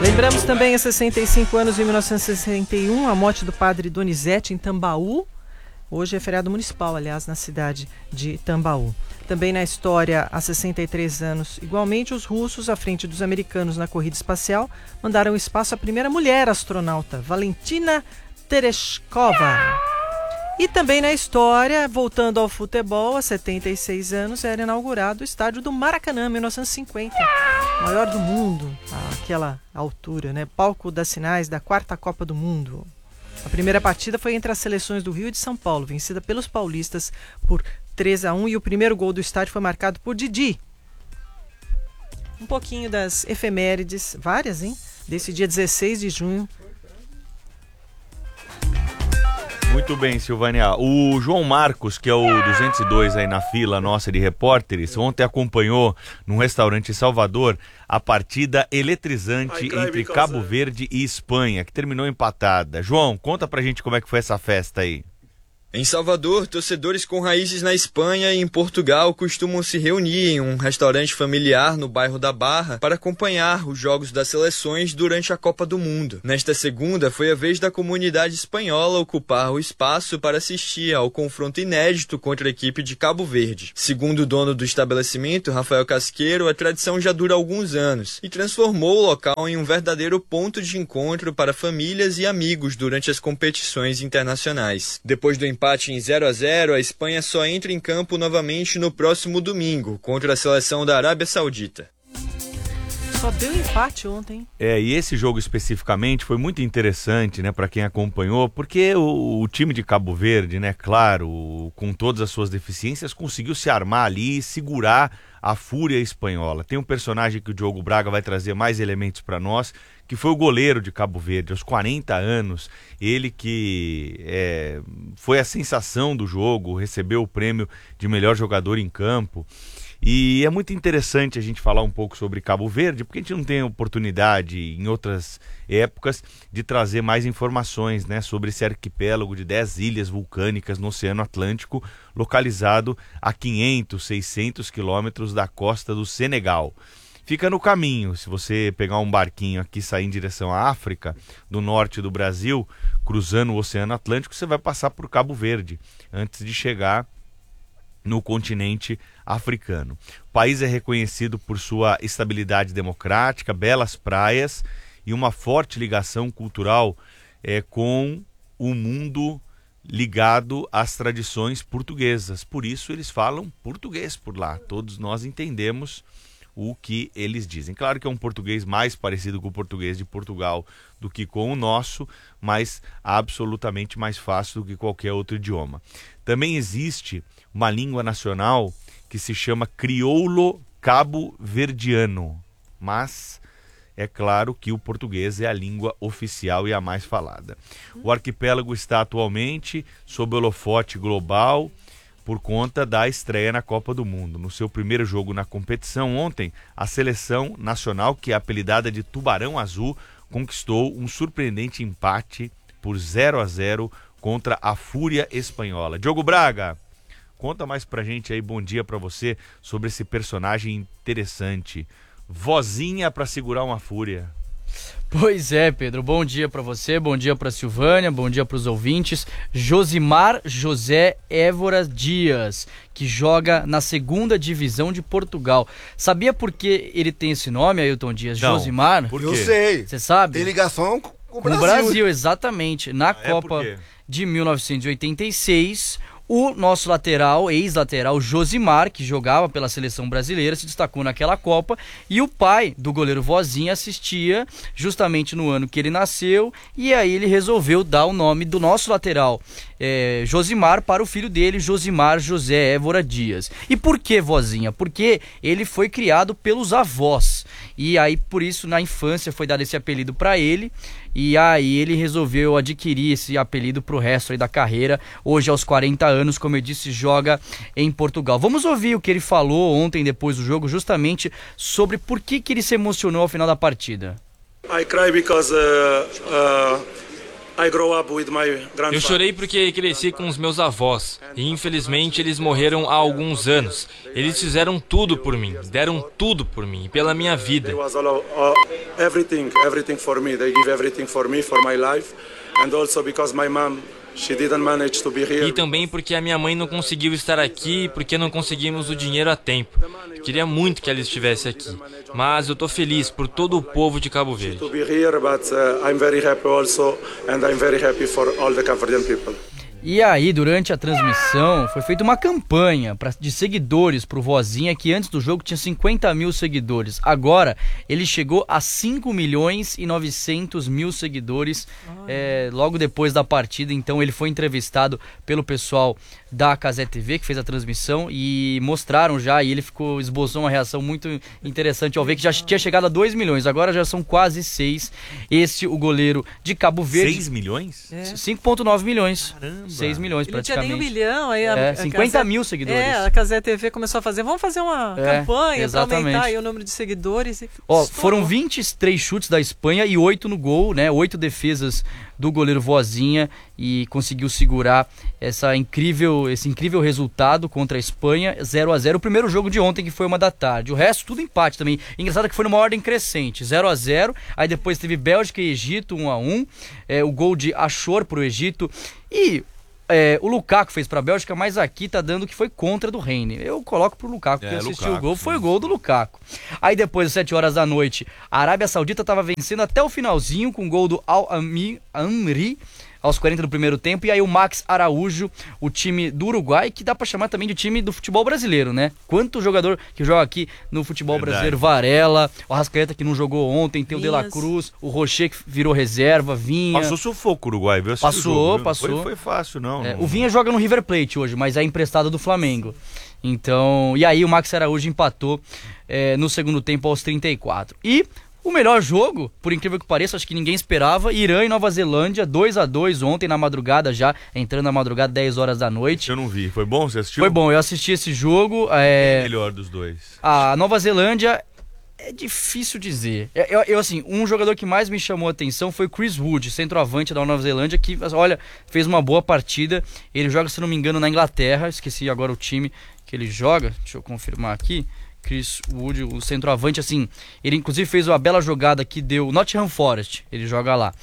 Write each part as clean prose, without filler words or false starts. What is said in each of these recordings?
Lembramos também, há 65 anos, em 1961, a morte do padre Donizete em Tambaú. Hoje é feriado municipal, aliás, na cidade de Tambaú. Também na história, há 63 anos, igualmente, os russos, à frente dos americanos na corrida espacial, mandaram ao espaço a primeira mulher astronauta, Valentina Tereshkova. E também na história, voltando ao futebol, há 76 anos, era inaugurado o estádio do Maracanã, em 1950. Maior do mundo, àquela altura, né? Palco das finais da 4ª Copa do Mundo. A primeira partida foi entre as seleções do Rio e de São Paulo, vencida pelos paulistas por 3-1, e o primeiro gol do estádio foi marcado por Didi. Um pouquinho das efemérides, várias, hein? Desse dia 16 de junho. Muito bem, Silvânia. O João Marcos, que é o 202 aí na fila nossa de repórteres, ontem acompanhou num restaurante em Salvador a partida eletrizante entre Cabo Verde e Espanha, que terminou empatada. João, conta pra gente como é que foi essa festa aí. Em Salvador, torcedores com raízes na Espanha e em Portugal costumam se reunir em um restaurante familiar no bairro da Barra para acompanhar os jogos das seleções durante a Copa do Mundo. Nesta segunda, foi a vez da comunidade espanhola ocupar o espaço para assistir ao confronto inédito contra a equipe de Cabo Verde. Segundo o dono do estabelecimento, Rafael Casqueiro, a tradição já dura alguns anos e transformou o local em um verdadeiro ponto de encontro para famílias e amigos durante as competições internacionais. Depois do empate em 0-0, a Espanha só entra em campo novamente no próximo domingo, contra a seleção da Arábia Saudita. Só deu empate ontem. E esse jogo especificamente foi muito interessante, né, para quem acompanhou, porque o time de Cabo Verde, né, claro, com todas as suas deficiências, conseguiu se armar ali e segurar a fúria espanhola. Tem um personagem que o Diogo Braga vai trazer mais elementos para nós, que foi o goleiro de Cabo Verde, aos 40 anos, ele que foi a sensação do jogo, recebeu o prêmio de melhor jogador em campo. E é muito interessante a gente falar um pouco sobre Cabo Verde, porque a gente não tem oportunidade em outras épocas de trazer mais informações, né, sobre esse arquipélago de 10 ilhas vulcânicas no Oceano Atlântico, localizado a 500, 600 quilômetros da costa do Senegal. Fica no caminho, se você pegar um barquinho aqui e sair em direção à África, do norte do Brasil, cruzando o Oceano Atlântico, você vai passar por Cabo Verde, antes de chegar no continente africano. O país é reconhecido por sua estabilidade democrática, belas praias e uma forte ligação cultural com o mundo ligado às tradições portuguesas. Por isso eles falam português por lá. Todos nós entendemos o que eles dizem. Claro que é um português mais parecido com o português de Portugal do que com o nosso, mas absolutamente mais fácil do que qualquer outro idioma. Também existe uma língua nacional que se chama crioulo cabo-verdiano, mas é claro que o português é a língua oficial e a mais falada. O arquipélago está atualmente sob holofote global por conta da estreia na Copa do Mundo. No seu primeiro jogo na competição ontem, a seleção nacional, que é apelidada de Tubarão Azul, conquistou um surpreendente empate por 0-0 contra a Fúria Espanhola. Diogo Braga, conta mais pra gente aí, bom dia pra você, sobre esse personagem interessante. Vozinha pra segurar uma fúria. Pois é, Pedro, bom dia pra você, bom dia pra Silvânia, bom dia pros ouvintes. Josimar José Évora Dias, que joga na 2ª divisão de Portugal. Sabia por que ele tem esse nome, Ailton Dias? Não, Josimar? por quê? Eu sei. Você sabe? Tem ligação com o Com o Brasil, exatamente. Na Copa por quê? de 1986, o nosso lateral, ex-lateral Josimar, que jogava pela seleção brasileira, se destacou naquela Copa, e o pai do goleiro Vozinha assistia justamente no ano que ele nasceu, e aí ele resolveu dar o nome do nosso lateral Josimar para o filho dele, Josimar José Évora Dias. E por que Vozinha? Porque ele foi criado pelos avós, e aí por isso na infância foi dado esse apelido para ele, e aí ele resolveu adquirir esse apelido pro resto aí da carreira. Hoje aos 40 anos, como eu disse, joga em Portugal. Vamos ouvir o que ele falou ontem depois do jogo, justamente sobre por que ele se emocionou ao final da partida. I cry because Eu chorei porque cresci com os meus avós e infelizmente eles morreram há alguns anos. Eles fizeram tudo por mim, deram tudo por mim e pela minha vida. Everything for me. They give everything for me, for my life, and also because my mom, she didn't manage to be here. E também porque a minha mãe não conseguiu estar aqui, porque não conseguimos o dinheiro a tempo. Queria muito que ela estivesse aqui, mas eu tô feliz por todo o povo de Cabo Verde. To be here, but I'm very happy also, and I'm very happy for all the Cabo Verdean people. E aí, durante a transmissão, foi feita uma campanha de seguidores pro Vozinha, que antes do jogo tinha 50 mil seguidores. Agora, ele chegou a 5 milhões e 900 mil seguidores logo depois da partida. Então, ele foi entrevistado pelo pessoal da Cazé TV, que fez a transmissão, e mostraram já, e ele esboçou uma reação muito interessante ao ver que já tinha chegado a 2 milhões, agora já são quase 6. O goleiro de Cabo Verde... 6 milhões? 5,9 milhões. Caramba. 6 milhões praticamente. Não tinha nem 1 milhão, aí 50 mil seguidores. A Cazé TV começou a fazer, vamos fazer uma campanha para aumentar aí o número de seguidores. Foram 23 chutes da Espanha e 8 no gol, né? 8 defesas do goleiro Vozinha, e conseguiu segurar esse incrível resultado contra a Espanha, 0-0. O primeiro jogo de ontem, que foi 13h. O resto tudo empate também. Engraçado que foi numa ordem crescente, 0-0, aí depois teve Bélgica e Egito, 1-1, o gol de Achor pro Egito, e o Lukaku fez pra Bélgica, mas aqui tá dando que foi contra do Reine. Eu coloco pro Lukaku, porque assistiu o gol, foi o gol do Lukaku. Aí depois, às 7 horas da noite, a Arábia Saudita tava vencendo até o finalzinho, com o gol do Al-Amri, aos 40 do primeiro tempo, e aí o Max Araújo, o time do Uruguai, que dá pra chamar também de time do futebol brasileiro, né? Quanto jogador que joga aqui no futebol brasileiro, Varela, o Arrascaeta que não jogou ontem, tem o De La Cruz, o Rocher que virou reserva, Vinha... Passou sufoco o Uruguai, viu? Passou. Foi fácil, não. O Vinha joga no River Plate hoje, mas é emprestado do Flamengo. Então, e aí o Max Araújo empatou no segundo tempo aos 34. E o melhor jogo, por incrível que pareça, acho que ninguém esperava, Irã e Nova Zelândia, 2-2 ontem na madrugada, já entrando na madrugada, 10 horas da noite. Eu não vi, foi bom? Você assistiu? Foi bom, eu assisti esse jogo. Melhor dos dois. A Nova Zelândia é difícil dizer. Assim, um jogador que mais me chamou a atenção foi o Chris Wood, centroavante da Nova Zelândia, que, olha, fez uma boa partida. Ele joga, se não me engano, na Inglaterra, esqueci agora o time que ele joga, deixa eu confirmar aqui. Chris Wood, o centroavante, assim, ele inclusive fez uma bela jogada que deu Nottingham Forest, ele joga lá.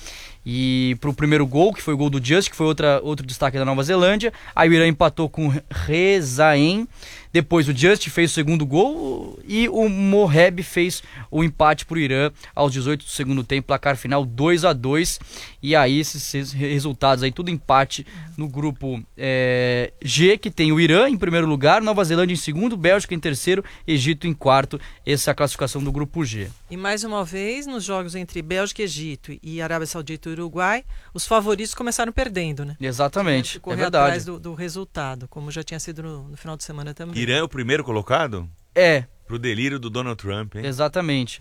E pro primeiro gol, que foi o gol do Just, que foi outro destaque da Nova Zelândia, aí o Irã empatou com Rezaem, depois o Just fez o segundo gol e o Moheb fez o empate pro Irã aos 18 do segundo tempo, placar final 2-2. E aí esses resultados aí, tudo empate no grupo G, que tem o Irã em primeiro lugar, Nova Zelândia em segundo, Bélgica em terceiro, Egito em quarto. Essa é a classificação do grupo G. E mais uma vez, nos jogos entre Bélgica, Egito e Arábia Saudita e Uruguai, os favoritos começaram perdendo, né? Exatamente, correr verdade. atrás do resultado, como já tinha sido no final de semana também. Irã é o primeiro colocado? Pro delírio do Donald Trump, hein? Exatamente.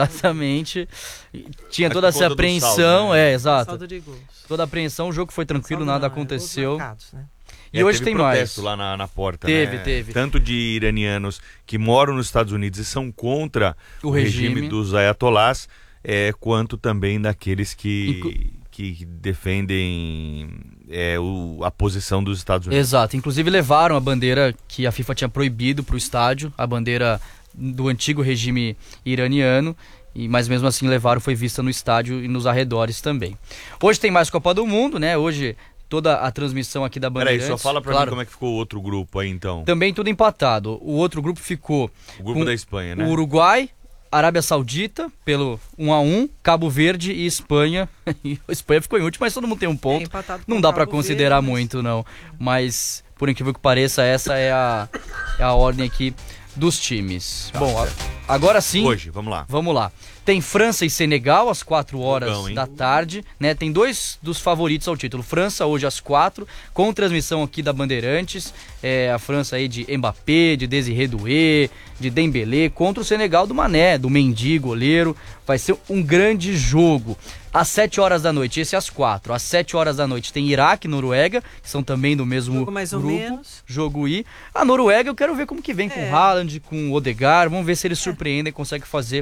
Tinha toda essa apreensão, saldo, né? Exato. Saldo de gols. Toda a apreensão, o jogo foi tranquilo, nada aconteceu. Marcados, né? E hoje tem mais. Lá na porta, teve. Tanto de iranianos que moram nos Estados Unidos e são contra o regime dos ayatolás, quanto também daqueles que defendem a posição dos Estados Unidos. Exato, inclusive levaram a bandeira que a FIFA tinha proibido para o estádio, a bandeira do antigo regime iraniano, mas mesmo assim levaram, foi vista no estádio e nos arredores também. Hoje tem mais Copa do Mundo, né? Hoje toda a transmissão aqui da Bandeirantes. Peraí, só fala pra mim como é que ficou o outro grupo aí então. Também tudo empatado. O outro grupo ficou... O grupo da Espanha, né? O Uruguai, Arábia Saudita, pelo 1-1, Cabo Verde e Espanha. A Espanha ficou em último, mas todo mundo tem um ponto. Não dá pra considerar muito, não. Mas, por incrível que pareça, essa é a ordem aqui dos times. Bom, agora sim. Hoje, vamos lá. Vamos lá. Tem França e Senegal às 4 horas da tarde, né? Tem dois dos favoritos ao título. França hoje às 4, com transmissão aqui da Bandeirantes. A França aí de Mbappé, de Désiré Doué, de Dembélé, contra o Senegal do Mané, do Mendy, goleiro. Vai ser um grande jogo. Às 7 horas da noite, esse às 4. Às 7 horas da noite tem Iraque e Noruega, que são também do mesmo jogo mais grupo. Ou menos. Jogo I. A Noruega eu quero ver como que vem com o Haaland, com o Odegaard. Vamos ver se eles surpreendem e conseguem fazer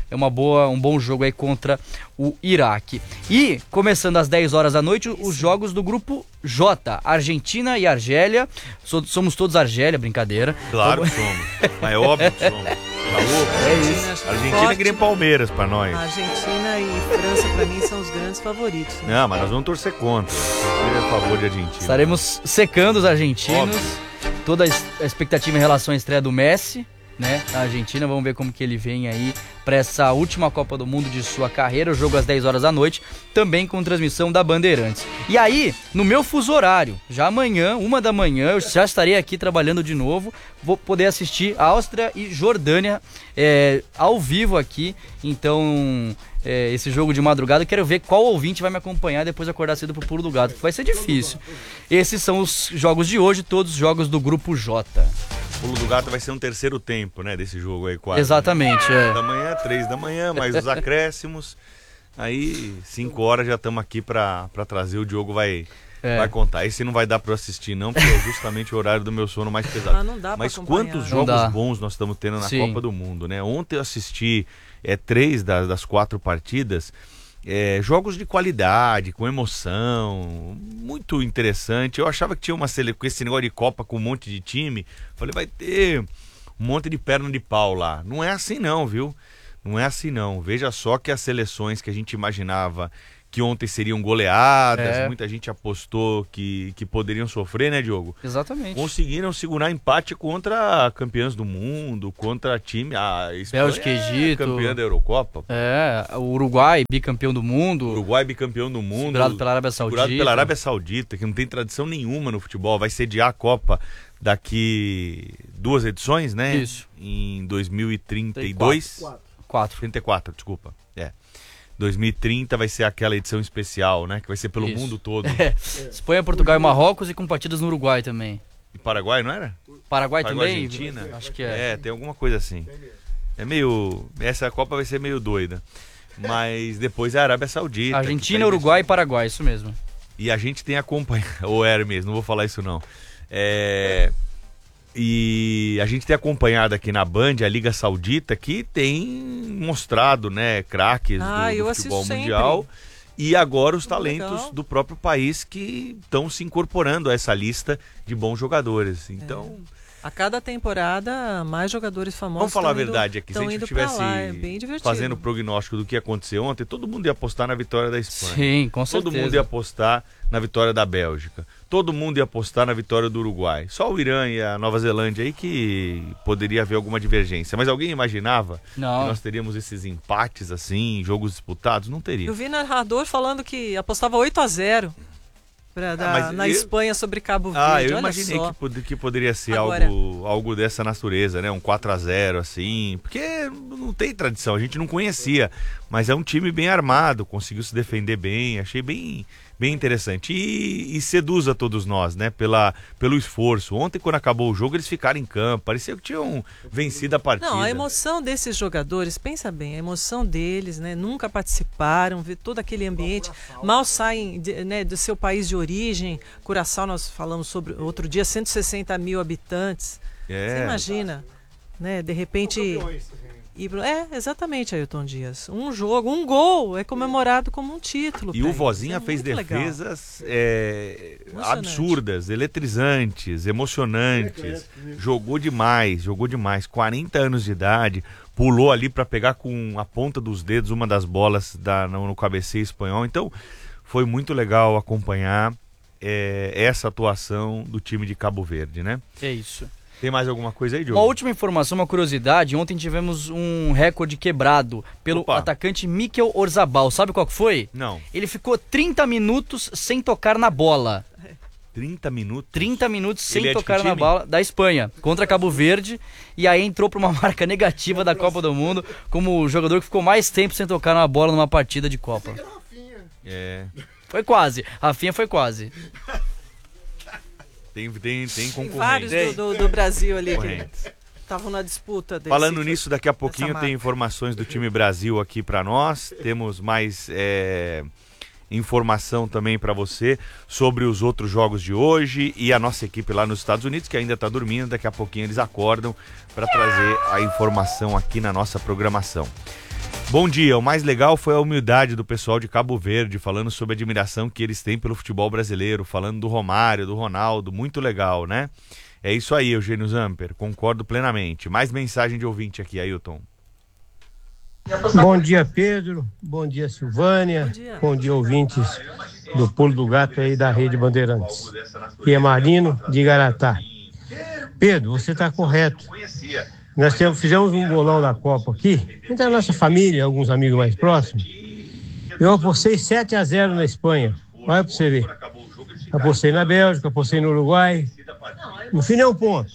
é um bom jogo aí contra o Iraque. E, começando às 10 horas da noite, os jogos do grupo J, Argentina e Argélia. Somos todos Argélia, brincadeira. Claro que somos. Mas é óbvio que somos. Tá louco? É isso. Argentina é que nem Palmeiras pra nós. Argentina e França, pra mim, são os grandes favoritos. Né? Não, mas nós vamos torcer contra. Torcer a favor de Argentina. Estaremos secando os argentinos. Óbvio. Toda a expectativa em relação à estreia do Messi, né? Na Argentina, vamos ver como que ele vem aí para essa última Copa do Mundo de sua carreira. O jogo às 10 horas da noite, também com transmissão da Bandeirantes. E aí, no meu fuso horário, já amanhã, 1 da manhã, eu já estarei aqui trabalhando de novo. Vou poder assistir Áustria e Jordânia ao vivo aqui. Então, esse jogo de madrugada, eu quero ver qual ouvinte vai me acompanhar depois de acordar cedo pro pulo do gato, que vai ser difícil. Esses são os jogos de hoje, todos os jogos do Grupo J. O pulo do gato vai ser um terceiro tempo, né, desse jogo aí quase. Exatamente, né? 3 da manhã, mais os acréscimos. Aí, 5 horas já estamos aqui pra trazer, o Diogo vai contar. Esse não vai dar pra eu assistir não, porque é justamente o horário do meu sono mais pesado. Não dá pra Mas acompanhar. quantos jogos bons nós estamos tendo na Copa do Mundo, né? Ontem eu assisti 3 das 4 partidas, jogos de qualidade, com emoção, muito interessante. Eu achava que tinha com esse negócio de Copa com um monte de time, falei, vai ter um monte de perna de pau lá. Não é assim não, viu? Não é assim não. Veja só que as seleções que a gente imaginava que ontem seriam goleadas, muita gente apostou que poderiam sofrer, né, Diogo? Exatamente. Conseguiram segurar empate contra campeãs do mundo, contra time... A Espanha Bélgica e Egito. Campeã da Eurocopa. O Uruguai, bicampeão do mundo. Uruguai, bicampeão do mundo. Segurado pela Arábia Saudita. Segurado pela Arábia Saudita, que não tem tradição nenhuma no futebol. Vai sediar a Copa daqui 2 edições, né? Isso. Em 2032. 34, desculpa. 2030 vai ser aquela edição especial, né? Que vai ser pelo mundo todo. Espanha, Portugal e Marrocos, e com partidas no Uruguai também. E Paraguai, não era? Paraguai também? Argentina? Acho que é. Tem alguma coisa assim. Essa Copa vai ser meio doida. Mas depois é a Arábia Saudita. Argentina, Uruguai e Paraguai, isso mesmo. E a gente tem acompanhado... Ou Hermes, não vou falar isso não. E a gente tem acompanhado aqui na Band a Liga Saudita, que tem mostrado, né, craques do futebol mundial. E agora os talentos do próprio país que estão se incorporando a essa lista de bons jogadores. Então... A cada temporada, mais jogadores famosos. Vamos falar a verdade aqui. Se a gente estivesse fazendo o bem prognóstico do que aconteceu ontem, todo mundo ia apostar na vitória da Espanha. Sim, com certeza. Todo mundo ia apostar na vitória da Bélgica. Todo mundo ia apostar na vitória do Uruguai. Só o Irã e a Nova Zelândia aí que poderia haver alguma divergência. Mas alguém imaginava que nós teríamos esses empates assim, jogos disputados? Não teria. Eu vi narrador falando que apostava 8-0. Na Espanha sobre Cabo Verde. Eu imaginei que poderia ser algo dessa natureza, né? Um 4-0 assim, porque não tem tradição, a gente não conhecia, mas é um time bem armado, conseguiu se defender bem, achei bem interessante e seduz a todos nós, né? Pelo esforço. Ontem, quando acabou o jogo, eles ficaram em campo, parecia que tinham vencido a partida. Não, a emoção desses jogadores, pensa bem, a emoção deles, né? Nunca participaram, ver todo aquele ambiente, mal saem do seu país de origem. Curaçao, nós falamos sobre outro dia, 160 mil habitantes. Você imagina, né? De repente... exatamente, Ailton Dias. Um jogo, um gol é comemorado como um título. E o Vozinha fez defesas absurdas, eletrizantes, emocionantes. Jogou demais. 40 anos de idade. Pulou ali para pegar com a ponta dos dedos uma das bolas no cabeceio espanhol. Então, foi muito legal acompanhar essa atuação do time de Cabo Verde, né? É isso. Tem mais alguma coisa aí, Diogo? Uma última informação, uma curiosidade. Ontem tivemos um recorde quebrado pelo atacante Mikel Orzabal. Sabe qual que foi? Não. Ele ficou 30 minutos sem tocar na bola. 30 minutos? 30 minutos sem tocar na bola da Espanha, contra Cabo Verde. E aí entrou para uma marca negativa da Copa do Mundo como o jogador que ficou mais tempo sem tocar na bola numa partida de Copa. Foi quase. Rafinha foi quase. Tem concorrentes. Vários do Brasil ali que estavam na disputa. Falando nisso, daqui a pouquinho tem informações do time Brasil aqui para nós. Temos mais informação também para você sobre os outros jogos de hoje e a nossa equipe lá nos Estados Unidos, que ainda está dormindo. Daqui a pouquinho eles acordam para trazer a informação aqui na nossa programação. Bom dia, o mais legal foi a humildade do pessoal de Cabo Verde, falando sobre a admiração que eles têm pelo futebol brasileiro, falando do Romário, do Ronaldo, muito legal, né? É isso aí, Eugênio Zamper, concordo plenamente. Mais mensagem de ouvinte aqui, Ailton. Bom dia, Pedro, bom dia, Silvânia, bom dia, ouvintes do Pulo do Gato aí da Rede Bandeirantes. E é Marino de Igaratá. Pedro, você está correto. Nós fizemos um bolão da Copa aqui, entre a nossa família, alguns amigos mais próximos. Eu apostei 7-0 na Espanha. Olha para você ver. Apostei na Bélgica, apostei no Uruguai. No fim, nem um ponto.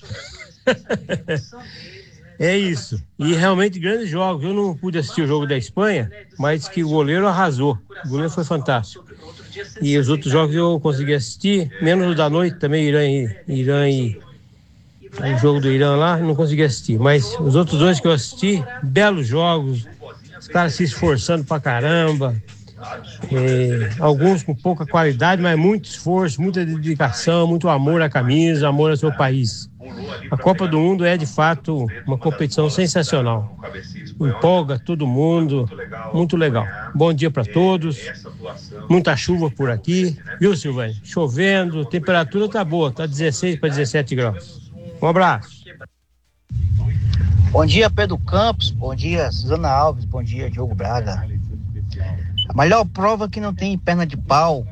É isso. E realmente grandes jogos. Eu não pude assistir o jogo da Espanha, mas que o goleiro arrasou. O goleiro foi fantástico. E os outros jogos eu consegui assistir, menos o da noite também, Irã e o jogo do Irã lá, não consegui assistir. Mas os outros dois que eu assisti, belos jogos, os caras se esforçando pra caramba. Alguns com pouca qualidade, mas muito esforço, muita dedicação, muito amor à camisa, amor ao seu país. A Copa do Mundo é de fato uma competição sensacional. Empolga todo mundo, muito legal. Bom dia para todos. Muita chuva por aqui, viu, Silvânia? Chovendo, temperatura tá boa, tá 16 para 17 graus. Um abraço. Bom dia, Pedro Campos. Bom dia, Suzana Alves. Bom dia, Diogo Braga. A melhor prova que não tem perna de pau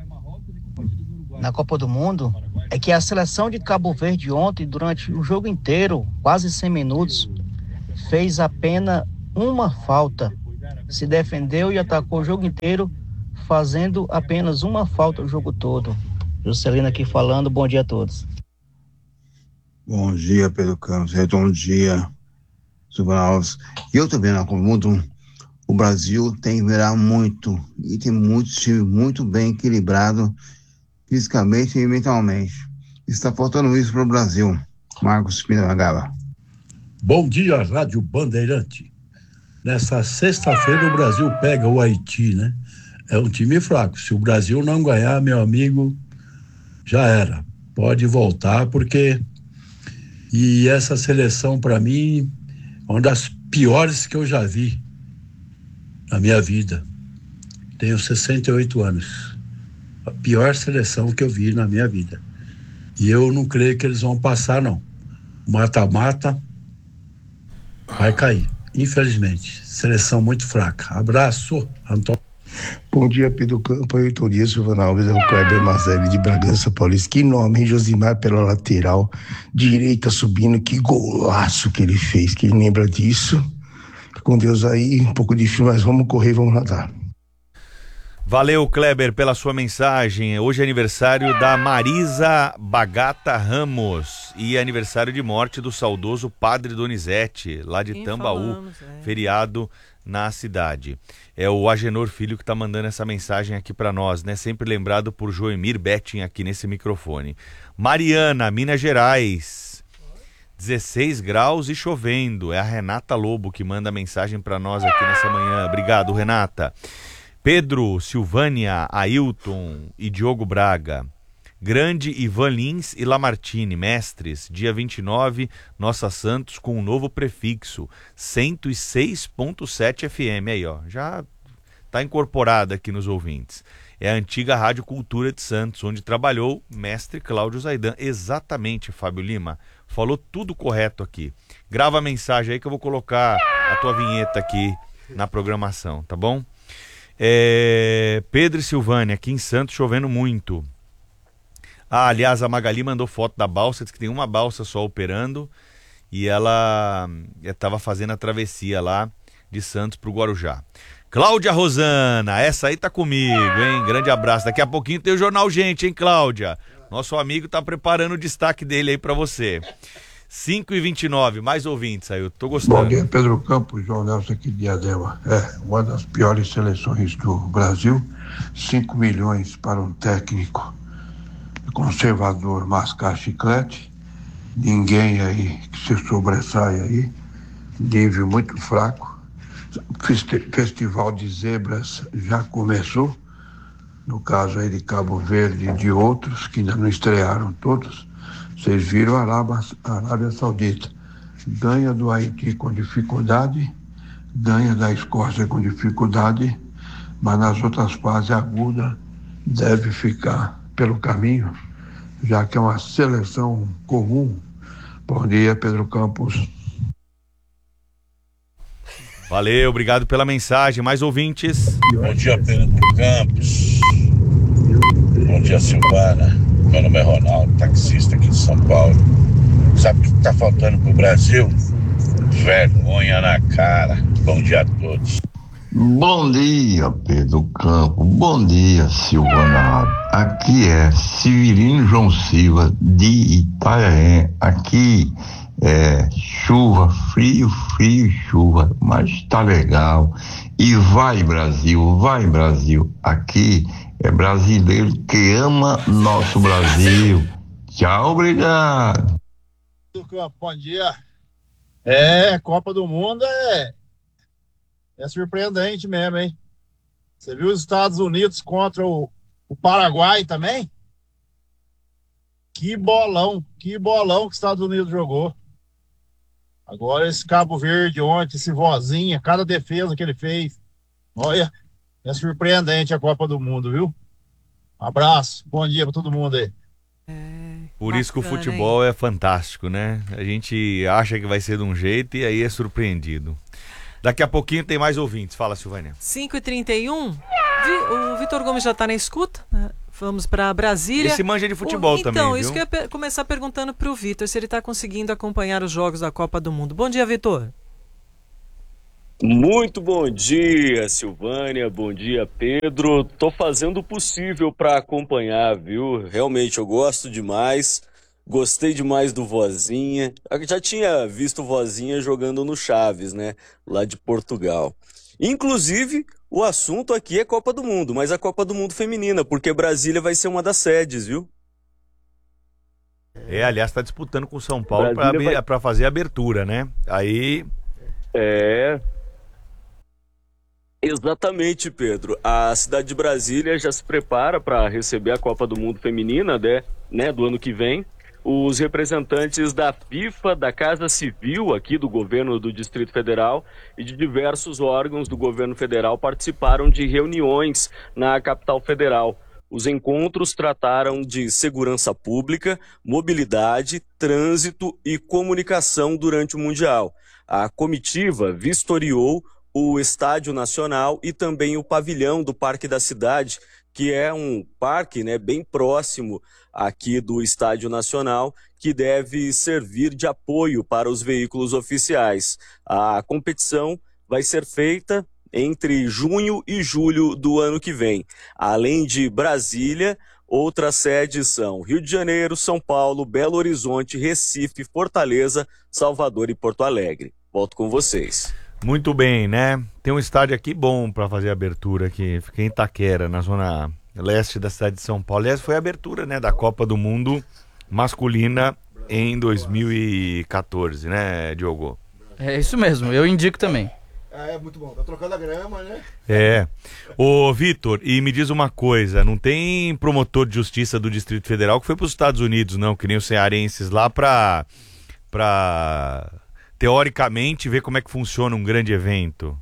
na Copa do Mundo é que a seleção de Cabo Verde ontem, durante o jogo inteiro, quase 100 minutos, fez apenas uma falta. Se defendeu e atacou o jogo inteiro, fazendo apenas uma falta o jogo todo. Juscelino aqui falando, bom dia a todos. Bom dia, Pedro Campos. Bom dia, Silvana Alves. Eu também, na Copa do Mundo, o Brasil tem que virar muito. E tem muito time muito bem equilibrado, fisicamente e mentalmente. Está faltando isso para o Brasil. Marcos Pinagala. Bom dia, Rádio Bandeirante. Nessa sexta-feira o Brasil pega o Haiti, né? É um time fraco. Se o Brasil não ganhar, meu amigo, já era. Pode voltar, porque... E essa seleção, para mim, é uma das piores que eu já vi na minha vida. Tenho 68 anos. A pior seleção que eu vi na minha vida. E eu não creio que eles vão passar, não. Mata-mata vai cair, infelizmente. Seleção muito fraca. Abraço, Antônio. Bom dia, Pedro Campo, Ailton Dias, Silvana Alves, é o Kleber Mazelli de Bragança Paulista. Que nome, hein? Josimar pela lateral, direita subindo, que golaço que ele fez. Quem lembra disso? Com Deus aí, um pouco difícil, mas vamos correr, vamos nadar. Valeu, Kleber, pela sua mensagem. Hoje é aniversário da Marisa Bagata Ramos e aniversário de morte do saudoso Padre Donizete, lá de Tambaú, feriado na cidade. É o Agenor Filho que está mandando essa mensagem aqui para nós, né? Sempre lembrado por Joemir Betting aqui nesse microfone. Mariana, Minas Gerais, 16 graus e chovendo. É a Renata Lobo que manda a mensagem para nós aqui nessa manhã. Obrigado, Renata. Pedro, Silvânia, Ailton e Diogo Braga. Grande Ivan Lins e Lamartine, mestres, dia 29, Nossa Santos com um novo prefixo, 106.7 FM, aí ó, já está incorporada aqui nos ouvintes. É a antiga Rádio Cultura de Santos, onde trabalhou mestre Cláudio Zaidan. Exatamente, Fábio Lima, falou tudo correto aqui. Grava a mensagem aí que eu vou colocar a tua vinheta aqui na programação, tá bom? Pedro e Silvânia, aqui em Santos chovendo muito. Aliás, a Magali mandou foto da balsa, diz que tem uma balsa só operando e ela estava fazendo a travessia lá de Santos para o Guarujá. Cláudia Rosana, essa aí tá comigo, hein? Grande abraço. Daqui a pouquinho tem o Jornal Gente, hein, Cláudia? Nosso amigo tá preparando o destaque dele aí para você. 5h29, mais ouvintes aí, eu tô gostando. Bom dia, Pedro Campos, João Nelson aqui de Diadema. Uma das piores seleções do Brasil, 5 milhões para um técnico conservador mascar chiclete, ninguém aí que se sobressai aí, nível muito fraco. Festival de zebras já começou, no caso aí de Cabo Verde e de outros que ainda não estrearam todos. Vocês viram a Arábia Saudita ganha do Haiti com dificuldade, ganha da Escócia com dificuldade, mas nas outras fases agudas deve ficar pelo caminho, já que é uma seleção comum. Bom dia, Pedro Campos. Valeu, obrigado pela mensagem. Mais ouvintes. Bom dia, Pedro Campos. Bom dia, Silvana. Meu nome é Ronaldo, taxista aqui de São Paulo. Sabe o que está faltando pro Brasil? Vergonha na cara. Bom dia a todos. Bom dia, Pedro Campos. Bom dia, Silvana. Aqui é Severino João Silva, de Itanhaém. Aqui é chuva, frio, chuva, mas tá legal. E vai, Brasil. Aqui é brasileiro que ama nosso Brasil. Tchau, obrigado. Bom dia. Copa do Mundo é surpreendente mesmo, hein? Você viu os Estados Unidos contra o Paraguai também? Que bolão que os Estados Unidos jogou. Agora esse Cabo Verde ontem, esse Vozinha, cada defesa que ele fez. Olha, é surpreendente a Copa do Mundo, viu? Um abraço, bom dia pra todo mundo aí. Por isso que o futebol é fantástico, né? A gente acha que vai ser de um jeito e aí é surpreendido. Daqui a pouquinho tem mais ouvintes. Fala, Silvânia. 5h31. O Vitor Gomes já está na escuta, né? Vamos para Brasília. Esse manja de futebol também, Então, viu? isso que eu ia começar perguntando para o Vitor, se ele está conseguindo acompanhar os jogos da Copa do Mundo. Bom dia, Vitor. Muito bom dia, Silvânia. Bom dia, Pedro. Tô fazendo o possível para acompanhar, viu? Realmente, eu gosto demais. Gostei demais do Vozinha. Eu já tinha visto o Vozinha jogando no Chaves, né? Lá de Portugal. Inclusive, o assunto aqui é Copa do Mundo, mas a Copa do Mundo feminina, porque Brasília vai ser uma das sedes, viu? Aliás, tá disputando com o São Paulo para fazer a abertura, né? Aí... Exatamente, Pedro. A cidade de Brasília já se prepara para receber a Copa do Mundo feminina, né, do ano que vem. Os representantes da FIFA, da Casa Civil aqui do governo do Distrito Federal e de diversos órgãos do governo federal participaram de reuniões na capital federal. Os encontros trataram de segurança pública, mobilidade, trânsito e comunicação durante o Mundial. A comitiva vistoriou o Estádio Nacional e também o pavilhão do Parque da Cidade, que é um parque, né, bem próximo aqui do Estádio Nacional, que deve servir de apoio para os veículos oficiais. A competição vai ser feita entre junho e julho do ano que vem. Além de Brasília, outras sedes são Rio de Janeiro, São Paulo, Belo Horizonte, Recife, Fortaleza, Salvador e Porto Alegre. Volto com vocês. Muito bem, né? Tem um estádio aqui bom para fazer a abertura aqui. Fica em Itaquera, na zona leste da cidade de São Paulo. Aliás, foi a abertura, né, da Copa do Mundo masculina em 2014, né, Diogo? É isso mesmo, eu indico também. É muito bom, tá trocando a grama, né? Ô, Vitor, e me diz uma coisa, não tem promotor de justiça do Distrito Federal que foi para os Estados Unidos, não, que nem os cearenses lá pra teoricamente ver como é que funciona um grande evento?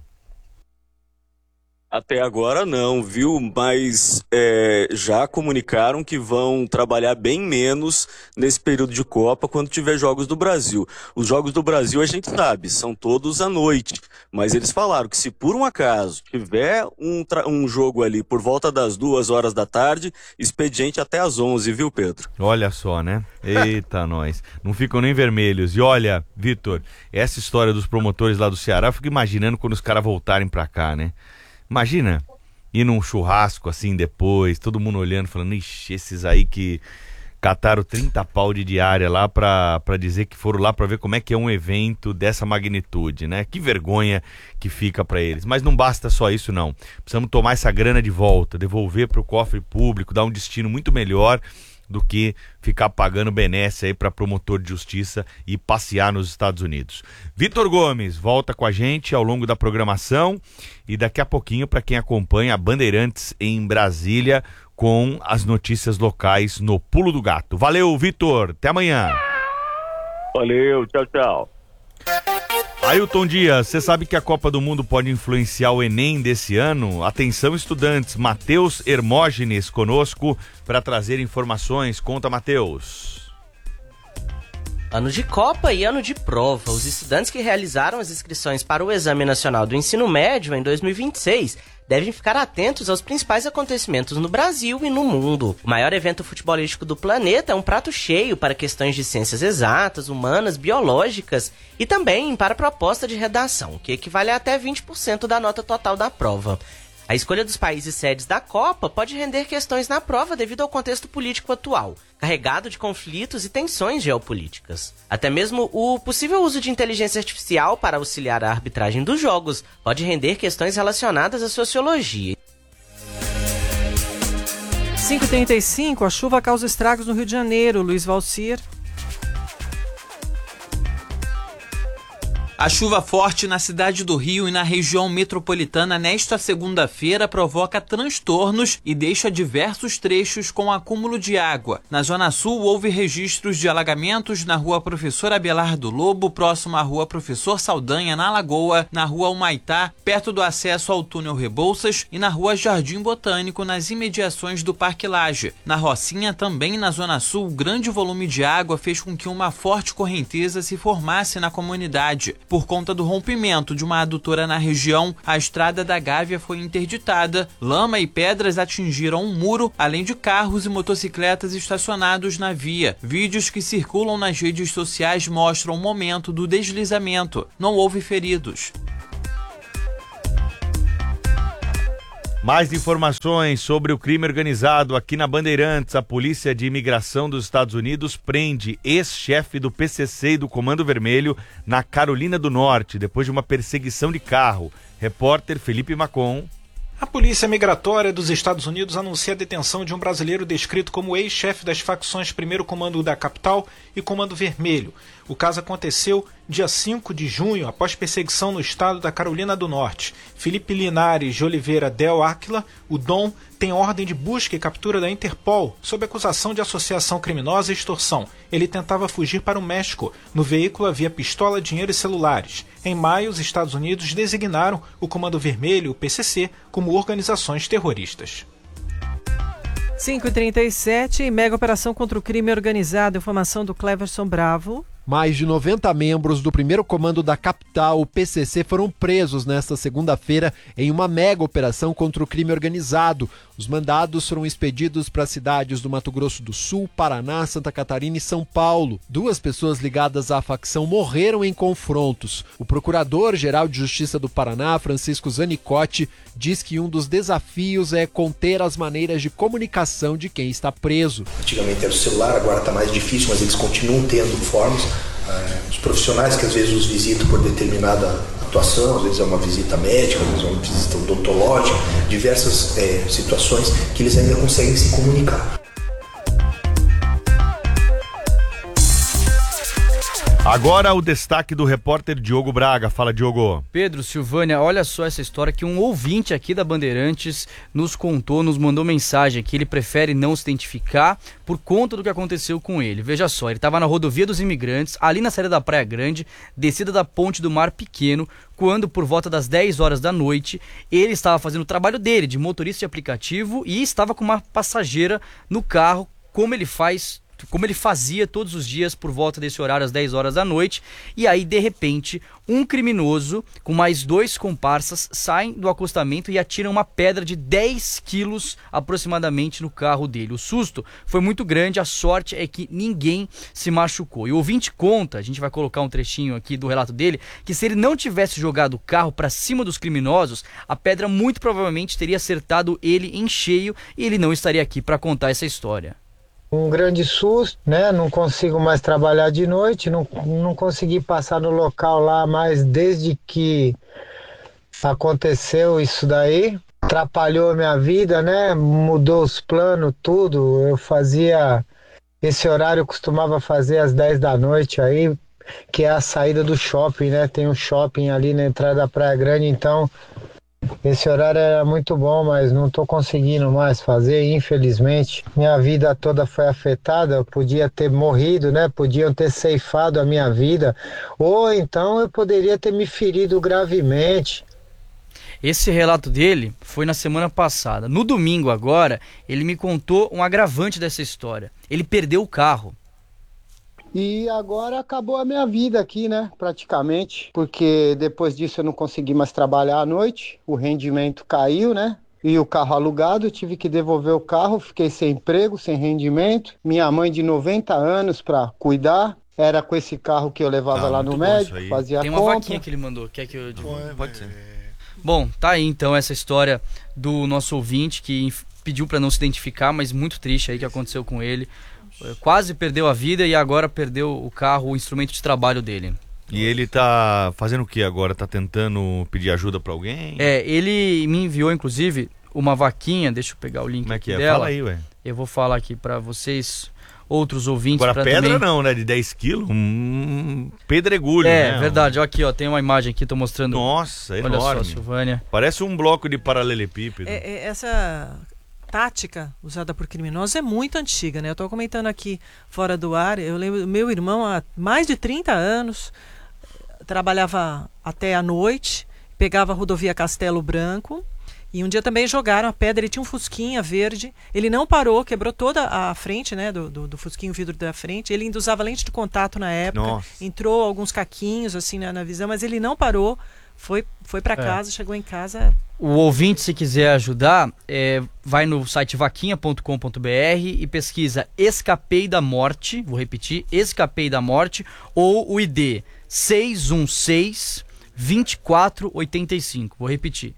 Até agora não, viu? Mas já comunicaram que vão trabalhar bem menos nesse período de Copa quando tiver Jogos do Brasil. Os Jogos do Brasil a gente sabe, são todos à noite. Mas eles falaram que se por um acaso tiver um jogo ali por volta das 2h da tarde, expediente até às 11, viu, Pedro? Olha só, né? Eita, nós. Não ficam nem vermelhos. E olha, Vitor, essa história dos promotores lá do Ceará, eu fico imaginando quando os caras voltarem pra cá, né? Imagina ir num churrasco assim depois, todo mundo olhando, falando, ixi, esses aí que cataram 30 pau de diária lá pra dizer que foram lá pra ver como é que é um evento dessa magnitude, né? Que vergonha que fica pra eles. Mas não basta só isso, não. Precisamos tomar essa grana de volta, devolver pro cofre público, dar um destino muito melhor do que ficar pagando benesse aí para promotor de justiça e passear nos Estados Unidos. Vitor Gomes volta com a gente ao longo da programação e daqui a pouquinho para quem acompanha a Bandeirantes em Brasília com as notícias locais no Pulo do Gato. Valeu, Vitor, até amanhã. Valeu, tchau, tchau. Ailton Dias, você sabe que a Copa do Mundo pode influenciar o Enem desse ano? Atenção, estudantes. Matheus Hermógenes conosco para trazer informações. Conta, Matheus. Ano de Copa e ano de prova. Os estudantes que realizaram as inscrições para o Exame Nacional do Ensino Médio em 2026 devem ficar atentos aos principais acontecimentos no Brasil e no mundo. O maior evento futebolístico do planeta é um prato cheio para questões de ciências exatas, humanas, biológicas e também para a proposta de redação, que equivale a até 20% da nota total da prova. A escolha dos países sedes da Copa pode render questões na prova devido ao contexto político atual, carregado de conflitos e tensões geopolíticas. Até mesmo o possível uso de inteligência artificial para auxiliar a arbitragem dos jogos pode render questões relacionadas à sociologia. 5h35, a chuva causa estragos no Rio de Janeiro. Luiz Valcir. A chuva forte na cidade do Rio e na região metropolitana nesta segunda-feira provoca transtornos e deixa diversos trechos com acúmulo de água. Na Zona Sul, houve registros de alagamentos na rua Professor Abelardo Lobo, próximo à rua Professor Saldanha, na Lagoa, na rua Humaitá, perto do acesso ao túnel Rebouças, e na rua Jardim Botânico, nas imediações do Parque Lage. Na Rocinha, também na Zona Sul, o grande volume de água fez com que uma forte correnteza se formasse na comunidade. Por conta do rompimento de uma adutora na região, a estrada da Gávea foi interditada, lama e pedras atingiram um muro, além de carros e motocicletas estacionados na via. Vídeos que circulam nas redes sociais mostram o momento do deslizamento. Não houve feridos. Mais informações sobre o crime organizado aqui na Bandeirantes. A Polícia de Imigração dos Estados Unidos prende ex-chefe do PCC e do Comando Vermelho na Carolina do Norte, depois de uma perseguição de carro. Repórter Felipe Macon. A Polícia Migratória dos Estados Unidos anuncia a detenção de um brasileiro descrito como ex-chefe das facções 1º Comando da Capital e Comando Vermelho. O caso aconteceu dia 5 de junho, após perseguição no estado da Carolina do Norte. Felipe Linares de Oliveira Del Áquila, o Dom, tem ordem de busca e captura da Interpol, sob acusação de associação criminosa e extorsão. Ele tentava fugir para o México. No veículo havia pistola, dinheiro e celulares. Em maio, os Estados Unidos designaram o Comando Vermelho e o PCC como organizações terroristas. 5h37, mega operação contra o crime organizado. Informação do Cleverson Bravo. Mais de 90 membros do 1º Comando da Capital, o PCC, foram presos nesta segunda-feira em uma mega operação contra o crime organizado. Os mandados foram expedidos para cidades do Mato Grosso do Sul, Paraná, Santa Catarina e São Paulo. 2 pessoas ligadas à facção morreram em confrontos. O Procurador-Geral de Justiça do Paraná, Francisco Zanicotti, diz que um dos desafios é conter as maneiras de comunicação de quem está preso. Antigamente era o celular, agora está mais difícil, mas eles continuam tendo formas. Os profissionais que às vezes os visitam por determinada atuação, às vezes é uma visita médica, às vezes é uma visita odontológica, diversas situações que eles ainda conseguem se comunicar. Agora o destaque do repórter Diogo Braga. Fala, Diogo. Pedro, Silvânia, olha só essa história que um ouvinte aqui da Bandeirantes nos contou, nos mandou mensagem que ele prefere não se identificar por conta do que aconteceu com ele. Veja só, ele estava na rodovia dos Imigrantes, ali na saída da Praia Grande, descida da ponte do Mar Pequeno, quando por volta das 10 horas da noite, ele estava fazendo o trabalho dele de motorista de aplicativo e estava com uma passageira no carro, como ele fazia todos os dias por volta desse horário, às 10 horas da noite. E aí, de repente, um criminoso com mais 2 comparsas saem do acostamento e atiram uma pedra de 10 quilos aproximadamente no carro dele. O susto foi muito grande, a sorte é que ninguém se machucou. E o ouvinte conta, a gente vai colocar um trechinho aqui do relato dele, que se ele não tivesse jogado o carro para cima dos criminosos, a pedra muito provavelmente teria acertado ele em cheio e ele não estaria aqui para contar essa história. Um grande susto, né? Não consigo mais trabalhar de noite, não consegui passar no local lá mais desde que aconteceu isso daí. Atrapalhou a minha vida, né? Mudou os planos, tudo. Eu fazia... Esse horário eu costumava fazer às 10 da noite aí, que é a saída do shopping, né? Tem um shopping ali na entrada da Praia Grande, então Esse horário era muito bom, mas não estou conseguindo mais fazer, infelizmente. Minha vida toda foi afetada, eu podia ter morrido, né? Podiam ter ceifado a minha vida, ou então eu poderia ter me ferido gravemente. Esse relato dele foi na semana passada. No domingo agora, ele me contou um agravante dessa história. Ele perdeu o carro. E agora acabou a minha vida aqui, né? Praticamente. Porque depois disso eu não consegui mais trabalhar à noite. O rendimento caiu, né? E o carro alugado, eu tive que devolver o carro. Fiquei sem emprego, sem rendimento. Minha mãe de 90 anos para cuidar. Era com esse carro que eu levava lá no médico, fazia Tem uma compra. vaquinha que ele mandou. Quer que eu... Pode ser. Bom, tá aí então essa história do nosso ouvinte que pediu para não se identificar, mas muito triste aí que aconteceu com ele. Quase perdeu a vida e agora perdeu o carro, o instrumento de trabalho dele. E ele tá fazendo o que agora? Tá tentando pedir ajuda para alguém? Ele me enviou inclusive uma vaquinha, deixa eu pegar o link Como é que é? dela. Fala aí, ué. Eu vou falar aqui para vocês, outros ouvintes. Agora pedra também... não, né? De 10 quilos, pedregulho, né? É verdade, ó, aqui ó, tem uma imagem aqui, tô mostrando. Nossa, olha enorme. só, Silvânia. Parece um bloco de paralelepípedo. Essa tática usada por criminosos é muito antiga, né? Eu tô comentando aqui fora do ar, eu lembro, meu irmão há mais de 30 anos trabalhava até a noite, pegava a rodovia Castelo Branco. E um dia também jogaram a pedra, ele tinha um fusquinha verde, ele não parou, quebrou toda a frente, né, do fusquinho, o vidro da frente, ele ainda usava lente de contato na época, entrou alguns caquinhos assim na visão, mas ele não parou, foi para casa, chegou em casa... O ouvinte, se quiser ajudar, vai no site vaquinha.com.br e pesquisa Escapei da Morte, vou repetir, Escapei da Morte, ou o ID 616-2485. Vou repetir,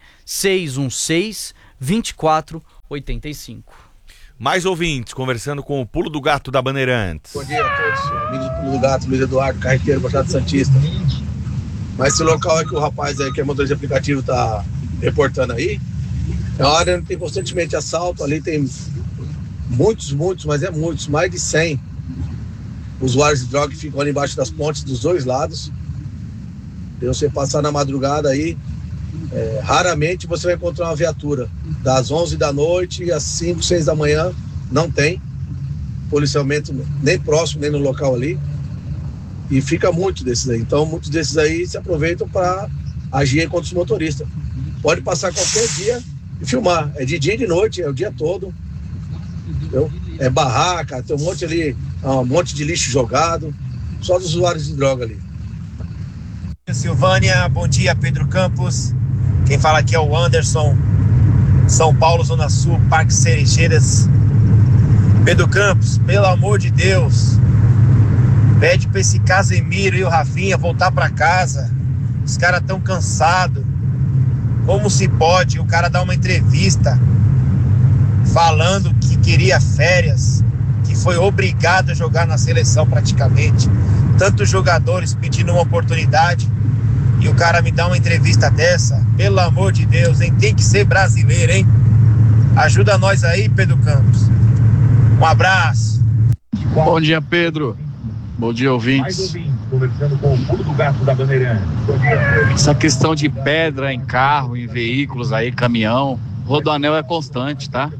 616-2485. Mais ouvintes, conversando com o Pulo do Gato da Bandeirantes. Bom dia a todos, amigos do Pulo do Gato, Luiz Eduardo, carreteiro, Baixada Santista. Mas esse local aí que o rapaz aí, que é motorista de aplicativo, tá reportando aí, é uma área onde tem constantemente assalto, ali tem muitos, mas é muitos, mais de 100 usuários de droga que ficam ali embaixo das pontes dos dois lados. E você passar na madrugada aí, raramente você vai encontrar uma viatura. Das 11 da noite às 5, 6 da manhã, não tem policiamento nem próximo, nem no local ali. E fica muito desses aí. Então, muitos desses aí se aproveitam para agir contra os motoristas. Pode passar qualquer dia e filmar. É de dia e de noite, é o dia todo. Entendeu? É barraca, tem um monte ali, um monte de lixo jogado. Só dos usuários de droga ali. Silvânia, bom dia, Pedro Campos. Quem fala aqui é o Anderson, São Paulo, Zona Sul, Parque Cerejeiras. Pedro Campos, pelo amor de Deus, pede pra esse Casemiro e o Rafinha voltar pra casa. Os caras tão cansados. Como se pode o cara dar uma entrevista falando que queria férias, que foi obrigado a jogar na seleção praticamente, tantos jogadores pedindo uma oportunidade, e o cara me dá uma entrevista dessa? Pelo amor de Deus, hein? Tem que ser brasileiro, hein? Ajuda nós aí, Pedro Campos. Um abraço. Bom dia, Pedro. Bom dia, ouvintes. Conversando com o Pulo do Gato da Bandeirantes. Essa questão de pedra em carro, em veículos aí, caminhão, Rodoanel é constante, tá?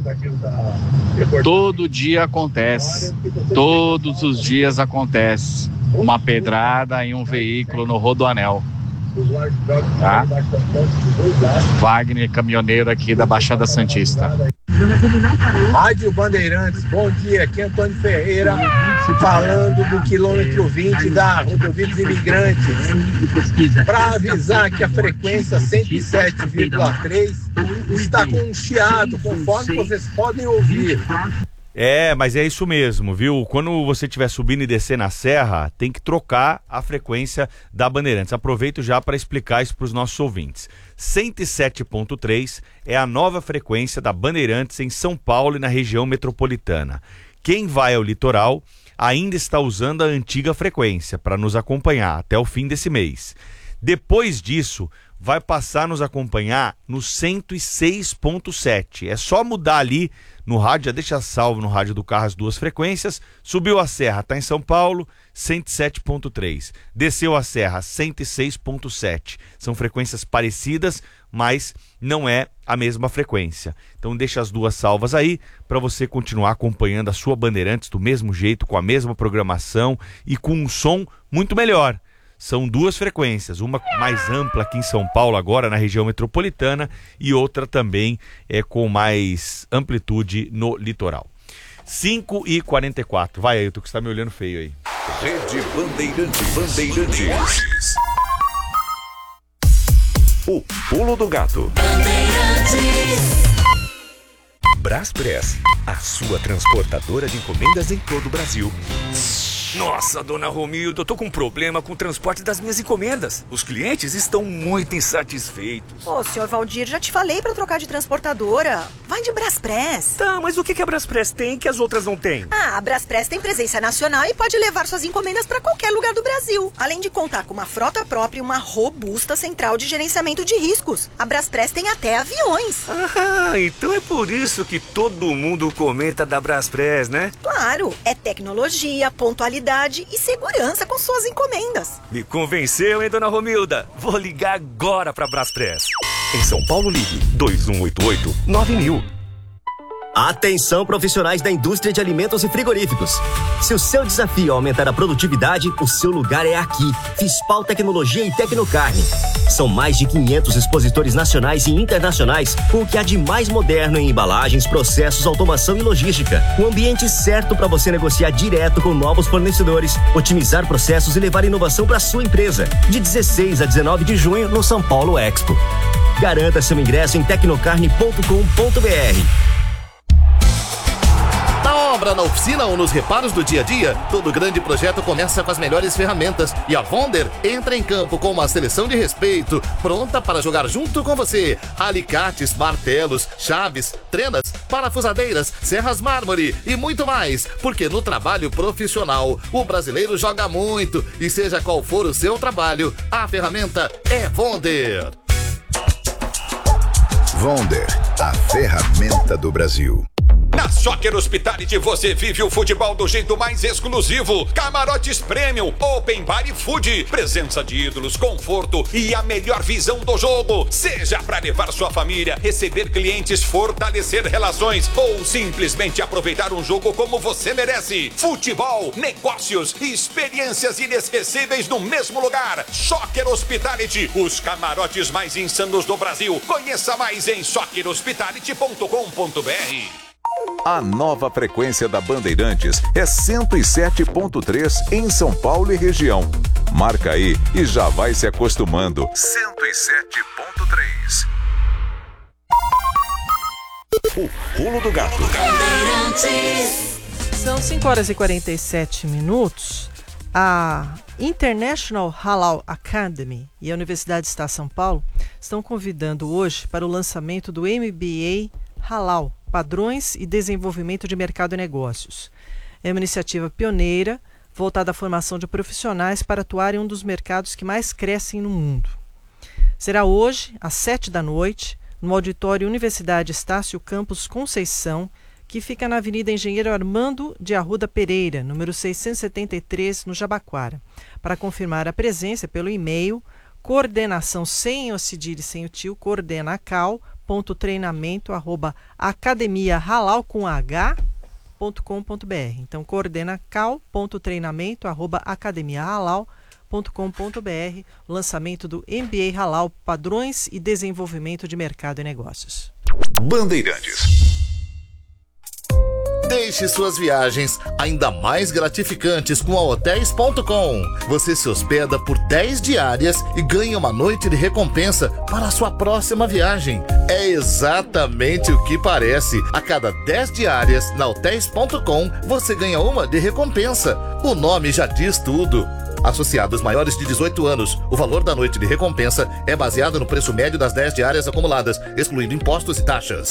Todo dia acontece, todos os dias acontece uma pedrada em um veículo no Rodoanel, tá? Wagner, caminhoneiro aqui da Baixada Santista. Rádio Bandeirantes, bom dia, aqui é Antônio Ferreira, falando do quilômetro 20 da Rodovia dos Imigrantes, para avisar que a frequência 107,3 está com um chiado, conforme vocês podem ouvir. Mas é isso mesmo, viu? Quando você estiver subindo e descendo a serra, tem que trocar a frequência da Bandeirantes. Aproveito já para explicar isso para os nossos ouvintes. 107.3 é a nova frequência da Bandeirantes em São Paulo e na região metropolitana. Quem vai ao litoral ainda está usando a antiga frequência para nos acompanhar até o fim desse mês. Depois disso, vai passar a nos acompanhar no 106.7. É só mudar ali no rádio, já deixa salvo no rádio do carro as duas frequências. Subiu a serra, está em São Paulo, 107.3. Desceu a serra, 106.7. São frequências parecidas, mas não é a mesma frequência. Então deixa as duas salvas aí para você continuar acompanhando a sua Bandeirantes do mesmo jeito, com a mesma programação e com um som muito melhor. São duas frequências, uma mais ampla aqui em São Paulo agora, na região metropolitana, e outra também com mais amplitude no litoral. 5h44. Vai aí, tu que está me olhando feio aí. Rede Bandeirantes. O Pulo do Gato. Braspress, a sua transportadora de encomendas em todo o Brasil. Nossa, dona Romilda, eu tô com um problema com o transporte das minhas encomendas. Os clientes estão muito insatisfeitos. Ô, senhor Valdir, já te falei pra trocar de transportadora. Vai de Braspress. Tá, mas o que a Braspress tem que as outras não têm? Ah, a Braspress tem presença nacional e pode levar suas encomendas pra qualquer lugar do Brasil. Além de contar com uma frota própria e uma robusta central de gerenciamento de riscos. A Braspress tem até aviões. Ah, então é por isso que todo mundo comenta da Braspress, né? Claro, é tecnologia, pontualidade e segurança com suas encomendas. Me convenceu, hein, dona Romilda? Vou ligar agora pra Braspress. Em São Paulo, ligue 2188-9000. Atenção, profissionais da indústria de alimentos e frigoríficos. Se o seu desafio é aumentar a produtividade, o seu lugar é aqui. Fispal Tecnologia e Tecnocarne. São mais de 500 expositores nacionais e internacionais com o que há de mais moderno em embalagens, processos, automação e logística. O ambiente certo para você negociar direto com novos fornecedores, otimizar processos e levar inovação para sua empresa. De 16 a 19 de junho no São Paulo Expo. Garanta seu ingresso em tecnocarne.com.br. Na obra, na oficina ou nos reparos do dia a dia, todo grande projeto começa com as melhores ferramentas. E a Wonder entra em campo com uma seleção de respeito, pronta para jogar junto com você. Alicates, martelos, chaves, trenas, parafusadeiras, serras mármore e muito mais. Porque no trabalho profissional, o brasileiro joga muito. E seja qual for o seu trabalho, a ferramenta é Wonder. Wonder, a ferramenta do Brasil. Na Soccer Hospitality você vive o futebol do jeito mais exclusivo. Camarotes Premium, Open Bar e Food. Presença de ídolos, conforto e a melhor visão do jogo. Seja para levar sua família, receber clientes, fortalecer relações ou simplesmente aproveitar um jogo como você merece. Futebol, negócios e experiências inesquecíveis no mesmo lugar. Soccer Hospitality, os camarotes mais insanos do Brasil. Conheça mais em soccerhospitality.com.br. A nova frequência da Bandeirantes é 107.3 em São Paulo e região. Marca aí e já vai se acostumando. 107.3. O Pulo do Gato. São 5h47. A International Halal Academy e a Universidade de Estado de São Paulo estão convidando hoje para o lançamento do MBA Halal, Padrões e Desenvolvimento de Mercado e Negócios. É uma iniciativa pioneira, voltada à formação de profissionais para atuar em um dos mercados que mais crescem no mundo. Será hoje, às 19h, no auditório Universidade Estácio Campos Conceição, que fica na Avenida Engenheiro Armando de Arruda Pereira, número 673, no Jabaquara. Para confirmar a presença pelo e-mail, coordenação sem o cedilha e sem o tio, coordenacal.treinamento@academiahalal.com.br. Então, coordenacal.treinamento@academiahalal.com.br. Lançamento do MBA Halal, Padrões e Desenvolvimento de Mercado e Negócios. Bandeirantes. Deixe suas viagens ainda mais gratificantes com a Hotels.com. Você se hospeda por 10 diárias e ganha uma noite de recompensa para a sua próxima viagem. É exatamente o que parece. A cada 10 diárias na Hotels.com, você ganha uma de recompensa. O nome já diz tudo. Associados maiores de 18 anos, o valor da noite de recompensa é baseado no preço médio das 10 diárias acumuladas, excluindo impostos e taxas.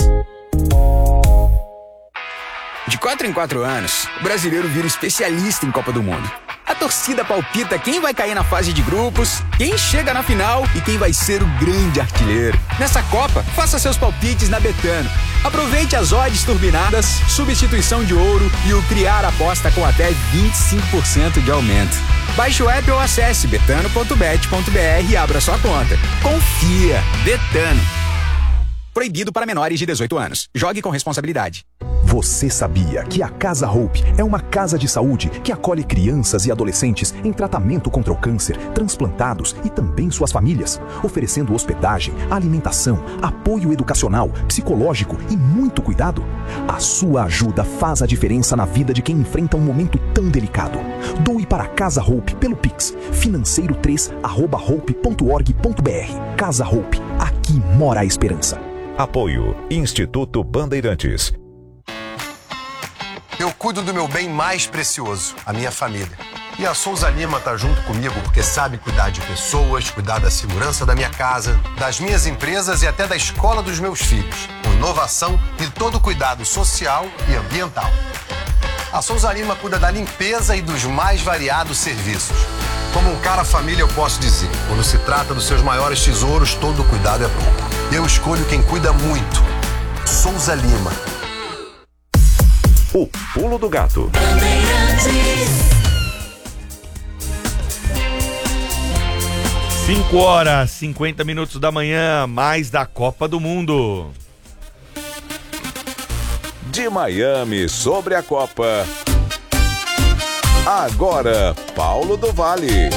De 4 em 4 anos, o brasileiro vira especialista em Copa do Mundo. A torcida palpita quem vai cair na fase de grupos, quem chega na final e quem vai ser o grande artilheiro. Nessa Copa, faça seus palpites na Betano. Aproveite as odds turbinadas, substituição de ouro e o criar aposta com até 25% de aumento. Baixe o app ou acesse betano.bet.br e abra sua conta. Confia, Betano. Proibido para menores de 18 anos. Jogue com responsabilidade. Você sabia que a Casa Hope é uma casa de saúde que acolhe crianças e adolescentes em tratamento contra o câncer, transplantados e também suas famílias, oferecendo hospedagem, alimentação, apoio educacional, psicológico e muito cuidado? A sua ajuda faz a diferença na vida de quem enfrenta um momento tão delicado. Doe para a Casa Hope pelo Pix, financeiro3@hope.org.br. Casa Hope, aqui mora a esperança. Apoio Instituto Bandeirantes. Eu cuido do meu bem mais precioso, a minha família. E a Souza Lima tá junto comigo porque sabe cuidar de pessoas, cuidar da segurança da minha casa, das minhas empresas e até da escola dos meus filhos, com inovação e todo o cuidado social e ambiental. A Souza Lima cuida da limpeza e dos mais variados serviços. Como um cara família eu posso dizer, quando se trata dos seus maiores tesouros, todo cuidado é bom. Eu escolho quem cuida muito. Souza Lima. O Pulo do Gato. 5h50 da manhã, mais da Copa do Mundo. De Miami sobre a Copa. Agora, Paulo do Vale.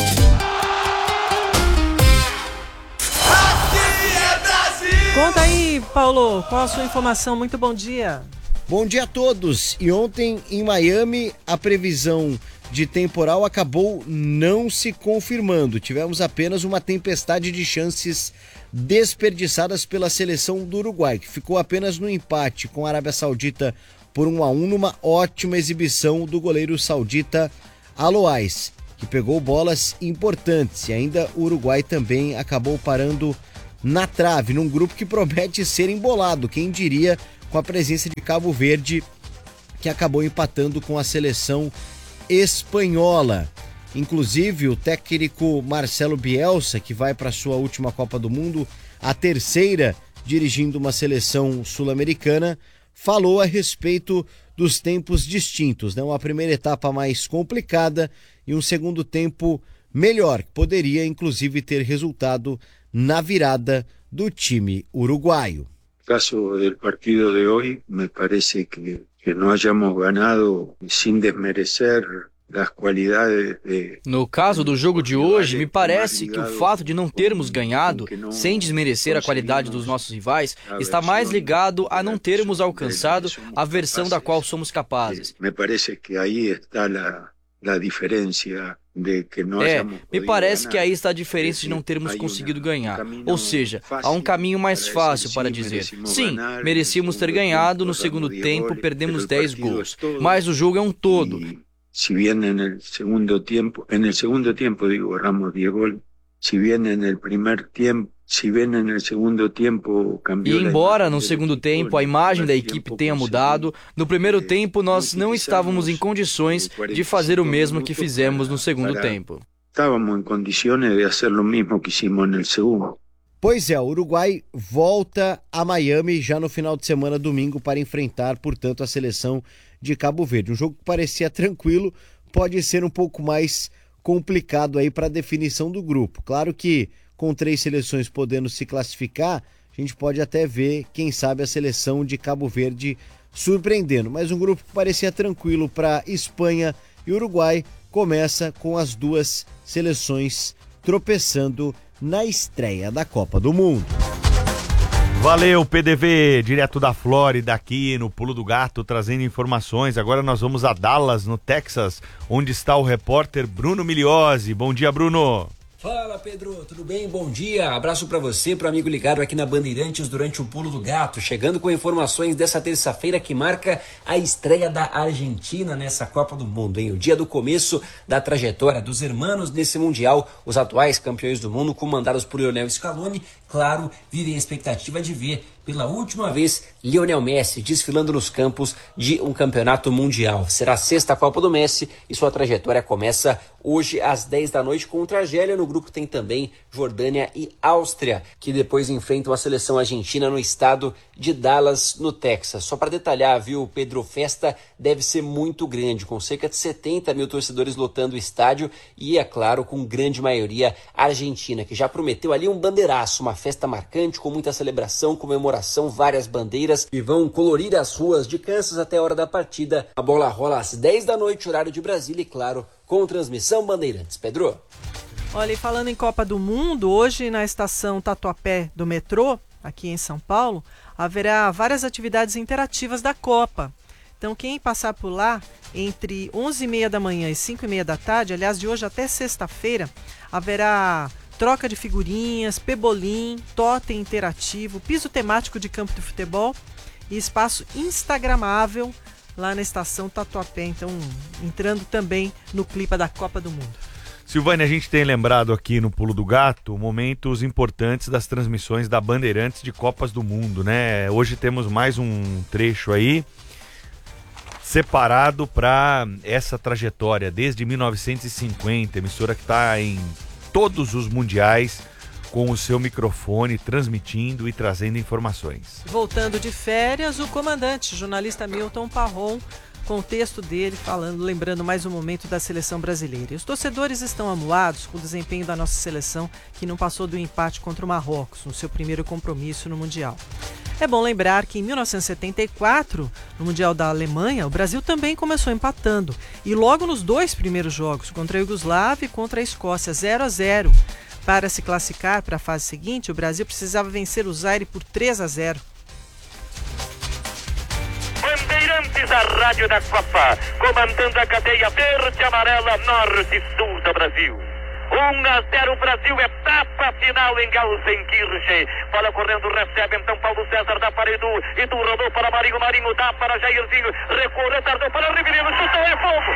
Conta aí, Paulo, qual a sua informação? Muito bom dia. Bom dia a todos. E ontem em Miami a previsão de temporal acabou não se confirmando. Tivemos apenas uma tempestade de chances desperdiçadas pela seleção do Uruguai, que ficou apenas no empate com a Arábia Saudita por 1-1 numa ótima exibição do goleiro saudita Aloais, que pegou bolas importantes. E ainda o Uruguai também acabou parando na trave, num grupo que promete ser embolado, quem diria, com a presença de Cabo Verde, que acabou empatando com a seleção espanhola. Inclusive, o técnico Marcelo Bielsa, que vai para sua última Copa do Mundo, a terceira dirigindo uma seleção sul-americana, falou a respeito dos tempos distintos, né? Uma primeira etapa mais complicada e um segundo tempo melhor, que poderia inclusive ter resultado na virada do time uruguaio. Caso del partido de hoy, me parece que no hayamos ganado sin desmerecer las cualidades de... No caso do jogo de hoje, me parece que o fato de não termos ganhado, sem desmerecer a qualidade dos nossos rivais, está mais ligado a não termos alcançado a versão da qual somos capazes. Me parece que aí está a diferença. Me parece que aí está a diferença de não termos conseguido ganhar. Ou seja, há um caminho mais fácil para dizer: sim, merecíamos ter ganhado, no segundo tempo perdemos 10 gols, mas o jogo é um todo. Si bien en el segundo tiempo digo, erramos 10 goles, si bien en el primer tiempo, e embora no segundo tempo a imagem da equipe tenha mudado, no primeiro tempo nós não estávamos em condições de fazer o mesmo que fizemos no segundo tempo. Estávamos em condições de fazer o mesmo que fizemos no segundo. Pois é, o Uruguai volta a Miami já no final de semana, domingo, para enfrentar, portanto, a seleção de Cabo Verde. Um jogo que parecia tranquilo, pode ser um pouco mais complicado aí para a definição do grupo. Claro que com 3 seleções podendo se classificar, a gente pode até ver, quem sabe, a seleção de Cabo Verde surpreendendo. Mas um grupo que parecia tranquilo para Espanha e Uruguai começa com as duas seleções tropeçando na estreia da Copa do Mundo. Valeu, PDV, direto da Flórida, aqui no Pulo do Gato, trazendo informações. Agora nós vamos a Dallas, no Texas, onde está o repórter Bruno Migliozzi. Bom dia, Bruno. Fala, Pedro, tudo bem? Bom dia, abraço pra você, pro amigo ligado aqui na Bandeirantes durante o Pulo do Gato, chegando com informações dessa terça-feira que marca a estreia da Argentina nessa Copa do Mundo, hein? O dia do começo da trajetória dos hermanos nesse Mundial, os atuais campeões do mundo, comandados por Lionel Scaloni, claro, vivem a expectativa de ver pela última vez Lionel Messi desfilando nos campos de um campeonato mundial. Será a 6ª Copa do Messi e sua trajetória começa hoje às 10 da noite contra a Argélia. No grupo tem também Jordânia e Áustria, que depois enfrentam a seleção argentina no estado de Dallas, no Texas. Só para detalhar, viu, Pedro, festa deve ser muito grande, com cerca de 70 mil torcedores lotando o estádio e, é claro, com grande maioria argentina, que já prometeu ali um bandeiraço, uma festa marcante com muita celebração, comemoração, várias bandeiras e vão colorir as ruas de Kansas até a hora da partida. A bola rola às 10 da noite, horário de Brasília e, claro, com transmissão Bandeirantes. Pedro? Olha, e falando em Copa do Mundo, hoje na estação Tatuapé do metrô, aqui em São Paulo, haverá várias atividades interativas da Copa. Então, quem passar por lá entre 11h30 da manhã e 5h30 da tarde, aliás, de hoje até sexta-feira, haverá troca de figurinhas, pebolim, totem interativo, piso temático de campo de futebol e espaço instagramável lá na estação Tatuapé. Então, entrando também no clima da Copa do Mundo. Silvânia, a gente tem lembrado aqui no Pulo do Gato momentos importantes das transmissões da Bandeirantes de Copas do Mundo, né? Hoje temos mais um trecho aí separado para essa trajetória desde 1950, emissora que está em todos os mundiais com o seu microfone transmitindo e trazendo informações. Voltando de férias, o comandante, jornalista Milton Parron, com o texto dele falando, lembrando mais um momento da seleção brasileira. E os torcedores estão amuados com o desempenho da nossa seleção, que não passou do empate contra o Marrocos no seu primeiro compromisso no Mundial. É bom lembrar que em 1974, no Mundial da Alemanha, o Brasil também começou empatando. E logo nos 2 primeiros jogos, contra a Iugoslávia e contra a Escócia, 0-0. Para se classificar para a fase seguinte, o Brasil precisava vencer o Zaire por 3-0. Bandeirantes, a rádio da Copa, comandando a cadeia verde e amarela norte e sul do Brasil. 1-0 Brasil, etapa final em Gelsenkirchen. Bola correndo, recebe então Paulo César da Paredu. E tu rodou para Marinho, Marinho dá para Jairzinho. Recuou, retardou para Riverino, chutou, é fogo.